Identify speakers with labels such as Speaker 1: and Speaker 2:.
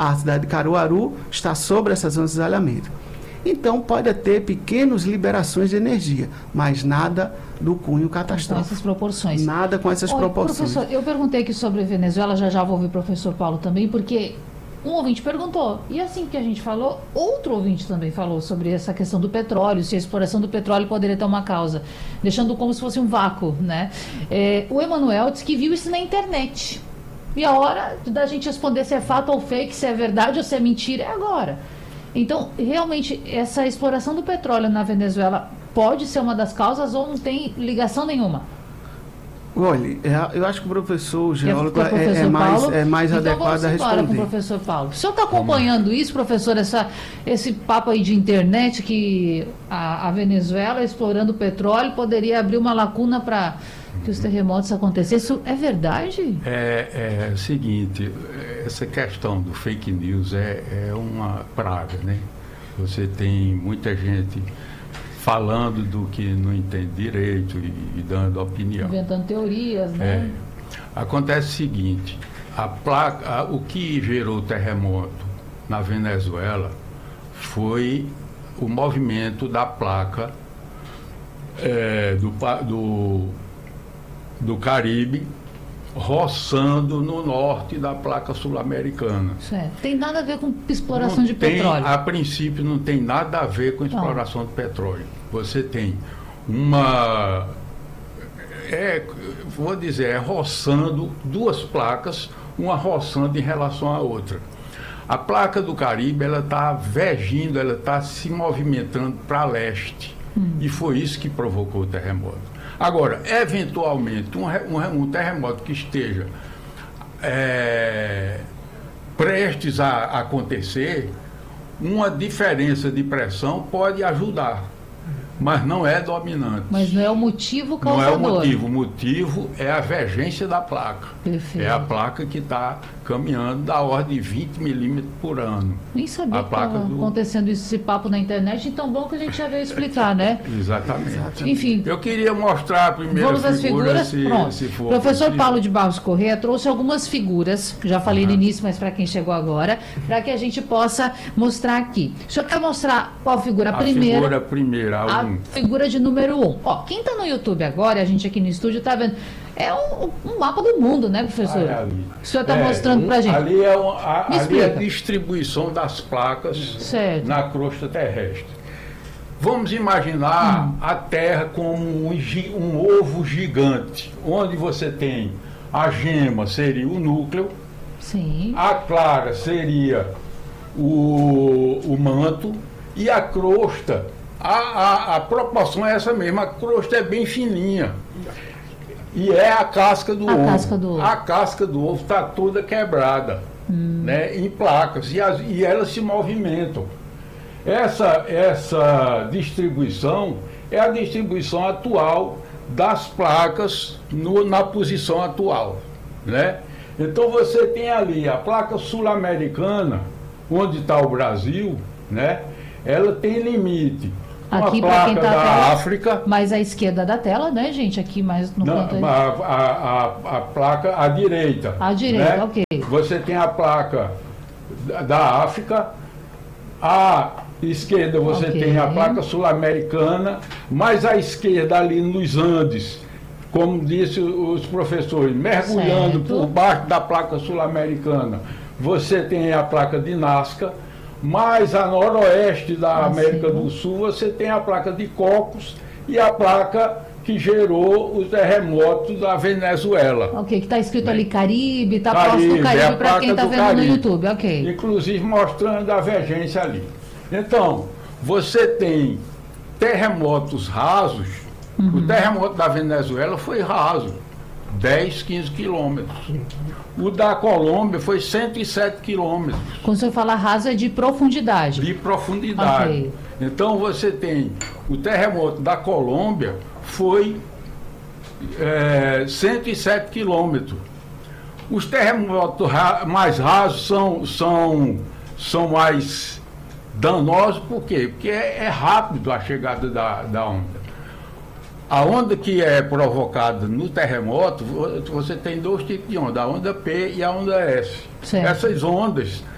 Speaker 1: a cidade de Caruaru está sobre essas zonas de desalhamento. Então, pode ter pequenas liberações de energia, mas nada do cunho catastrófico.
Speaker 2: Com essas proporções.
Speaker 1: Nada com essas proporções.
Speaker 2: Professor, eu perguntei aqui sobre a Venezuela, já vou ouvir o professor Paulo também, porque um ouvinte perguntou, e assim que a gente falou, outro ouvinte também falou sobre essa questão do petróleo, se a exploração do petróleo poderia ter uma causa, deixando como se fosse um vácuo, né? O Emanuel disse que viu isso na internet. E a hora da gente responder se é fato ou fake, se é verdade ou se é mentira, é agora. Então, realmente, essa exploração do petróleo na Venezuela pode ser uma das causas ou não tem ligação nenhuma?
Speaker 1: Olha, eu acho que o professor, o geólogo, é mais
Speaker 2: então
Speaker 1: adequado a responder.
Speaker 2: Agora com o professor Paulo. O senhor está acompanhando isso, professor, esse papo aí de internet que a Venezuela, explorando o petróleo, poderia abrir uma lacuna para que os terremotos acontecessem? Isso é verdade?
Speaker 3: É o seguinte, essa questão do fake news é uma praga, né? Você tem muita gente falando do que não entende direito e dando opinião.
Speaker 2: Inventando teorias, né?
Speaker 3: Acontece o seguinte, o que gerou o terremoto na Venezuela foi o movimento da placa do Caribe roçando no norte da placa sul-americana.
Speaker 2: Certo. Tem nada a ver com exploração de petróleo?
Speaker 3: A princípio não tem nada a ver com exploração de petróleo. Você tem roçando duas placas, uma roçando em relação à outra. A placa do Caribe, ela está vergindo, ela está se movimentando para leste. E foi isso que provocou o terremoto. Agora, eventualmente, um terremoto que esteja prestes a acontecer, uma diferença de pressão pode ajudar, mas não é dominante.
Speaker 2: Mas não é o motivo causador.
Speaker 3: Não é o motivo é a vergência da placa.
Speaker 2: Perfeito.
Speaker 3: É a placa que está caminhando da ordem de 20 milímetros por ano.
Speaker 2: Nem sabia que estava acontecendo esse papo na internet, então bom que a gente já veio explicar, né?
Speaker 3: Exatamente.
Speaker 2: Enfim.
Speaker 3: Eu queria mostrar a primeira figura, se for
Speaker 2: Professor
Speaker 3: possível.
Speaker 2: Paulo de Barros Corrêa trouxe algumas figuras, já falei no início, mas para quem chegou agora, para que a gente possa mostrar aqui. O senhor quer mostrar qual figura? A figura de número 1. Ó, quem está no YouTube agora, a gente aqui no estúdio está vendo, é um mapa do mundo, né, professor? O senhor está mostrando para a gente.
Speaker 3: Ali é a distribuição das placas na crosta terrestre. Vamos imaginar a Terra como um ovo gigante, onde você tem a gema, seria o núcleo,
Speaker 2: sim,
Speaker 3: a clara seria o manto, e a crosta, a proporção é essa mesma, a crosta é bem fininha. E é a casca do ovo. A casca do ovo está toda quebrada, né, em placas, e elas se movimentam. Essa distribuição é a distribuição atual das placas na posição atual, né? Então você tem ali a placa sul-americana, onde está o Brasil, né? Ela tem limite.
Speaker 2: Aqui para quem está da África. Mais à esquerda da tela, né, gente? Aqui mais no canto aí.
Speaker 3: A placa à direita.
Speaker 2: À direita,
Speaker 3: né?
Speaker 2: ok.
Speaker 3: Você tem a placa da África. À esquerda você tem a placa sul-americana, mais à esquerda ali nos Andes, como disse os professores, mergulhando por baixo da placa sul-americana, você tem a placa de Nazca. Mais a noroeste da América do Sul, você tem a placa de Cocos e a placa que gerou os terremotos da Venezuela.
Speaker 2: Ok, que está escrito ali Caribe, está próximo do Caribe para quem está vendo no YouTube, ok.
Speaker 3: Inclusive mostrando a divergência ali. Então, você tem terremotos rasos. O terremoto da Venezuela foi raso, 10, 15 quilômetros. O da Colômbia foi 107 quilômetros.
Speaker 2: Quando você fala raso, é de profundidade.
Speaker 3: De profundidade.
Speaker 2: Okay.
Speaker 3: Então você tem o terremoto da Colômbia foi 107 quilômetros. Os terremotos mais rasos são mais danosos, por quê? Porque é rápido a chegada da onda. A onda que é provocada no terremoto, você tem dois tipos de onda, a onda P e a onda S.
Speaker 2: Certo.
Speaker 3: Essas ondas,